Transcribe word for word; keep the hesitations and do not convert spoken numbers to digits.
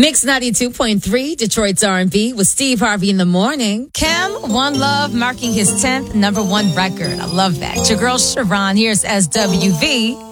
Mix ninety-two point three, Detroit's R and B with Steve Harvey in the morning. Cam, One Love, marking his tenth number one record. I love that. Your girl Sharon, here's S W V.